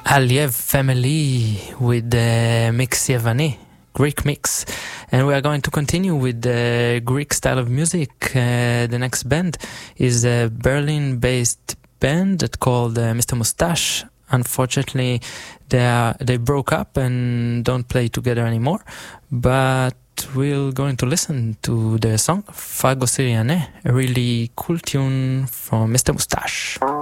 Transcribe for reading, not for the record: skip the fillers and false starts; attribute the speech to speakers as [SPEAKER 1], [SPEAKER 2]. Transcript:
[SPEAKER 1] Aliev family with the mix Yevani, Greek mix. And we are going to continue with the Greek style of music. The next band is a Berlin-based band that called Mr. Mustache. Unfortunately, they broke up and don't play together anymore. But we're going to listen to the song Fago Siriane, a really cool tune from Mr. Mustache.